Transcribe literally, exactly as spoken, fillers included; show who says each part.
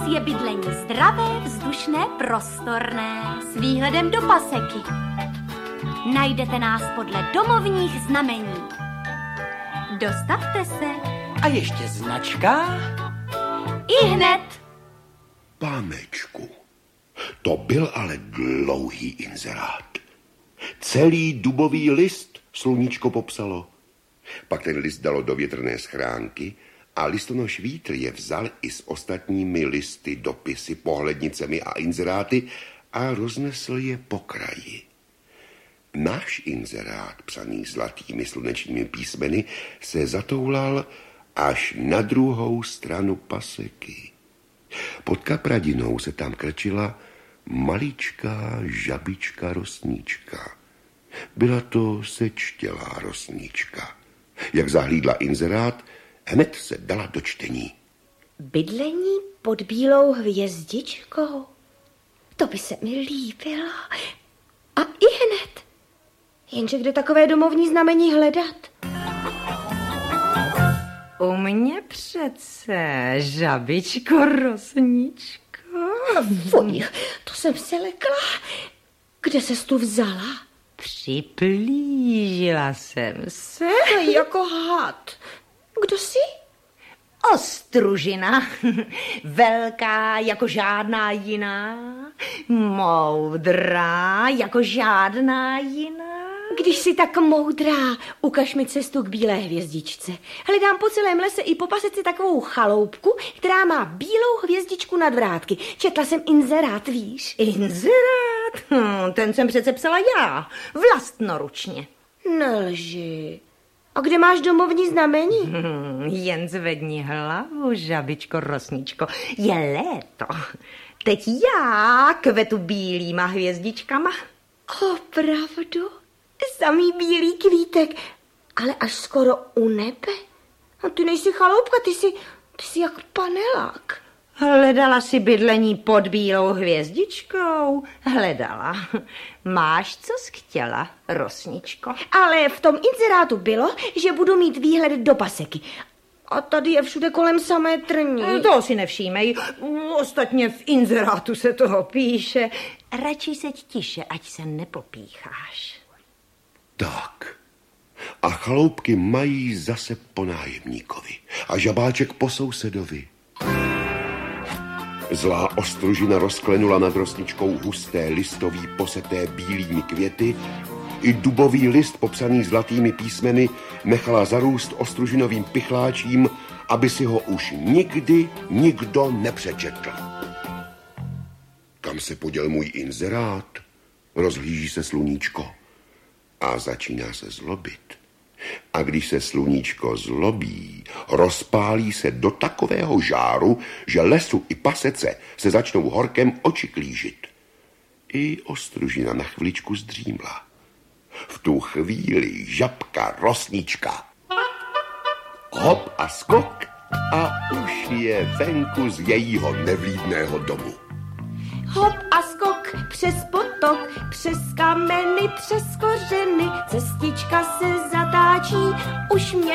Speaker 1: je bydlení zdravé, vzdušné, prostorné, s výhledem do paseky. Najdete nás podle domovních znamení. Dostavte se.
Speaker 2: A ještě značka?
Speaker 1: I hned.
Speaker 3: Pámečku, to byl ale dlouhý inzerát. Celý dubový list sluníčko popsalo. Pak ten list dalo do větrné schránky a listonoš Vítr je vzal i s ostatními listy, dopisy, pohlednicemi a inzeráty a roznesl je po kraji. Náš inzerát, psaný zlatými slunečními písmeny, se zatoulal až na druhou stranu paseky. Pod kapradinou se tam krčila maličká žabička rosnička. Byla to sečtělá rosnička. Jak zahlídla inzerát, hned se dala do čtení.
Speaker 4: Bydlení pod bílou hvězdičkou? To by se mi líbilo. A i hned. Jenže kde takové domovní znamení hledat?
Speaker 5: U mě přece, žabičko, rosničko.
Speaker 4: Fuj, to jsem se lekla. Kde ses tu vzala?
Speaker 5: Připlížila jsem se.
Speaker 4: Jako had. Kdo jsi?
Speaker 5: Ostružina, velká jako žádná jiná, moudrá jako žádná jiná.
Speaker 4: Když jsi tak moudrá, ukaž mi cestu k bílé hvězdičce. Hledám po celém lese i po paseci takovou chaloupku, která má bílou hvězdičku nad vrátky. Četla jsem inzerát, víš?
Speaker 5: Inzerát? Hm, ten jsem přece psala já, vlastnoručně.
Speaker 4: Nelži. A kde máš domovní znamení?
Speaker 5: Hmm, jen zvedni hlavu, žabičko, rosničko. Je léto. Teď já kvetu bílýma hvězdičkama.
Speaker 4: Opravdu? Samý bílý kvítek, ale až skoro u nebe. A ty nejsi chaloupka, ty jsi, ty jsi jak panelák.
Speaker 5: Hledala si bydlení pod bílou hvězdičkou? Hledala. Máš, co jsi chtěla, rosničko?
Speaker 4: Ale v tom inzerátu bylo, že budu mít výhled do paseky. A tady je všude kolem samé trní.
Speaker 5: To si nevšímej. Ostatně v inzerátu se toho píše. Radši seď tiše, ať se nepopícháš.
Speaker 3: Tak. A chaloupky mají zase po nájemníkovi. A žabáček po sousedovi. Zlá ostružina rozklenula nad rosničkou husté listový poseté bílými květy. I dubový list popsaný zlatými písmeny nechala zarůst ostružinovým pichláčím, aby si ho už nikdy nikdo nepřečetl. Kam se poděl můj inzerát? Rozhlíží se sluníčko a začíná se zlobit. A když se sluníčko zlobí, rozpálí se do takového žáru, že lesu i pasece se začnou horkem oči klížit. I ostružina na chviličku zdřímla. V tu chvíli žabka rosnička. Hop a skok a už je venku z jejího nevlídného domu.
Speaker 4: Hop a skok přes potok, přes kameny, přes kořeny, cestička se zatáčí, už mě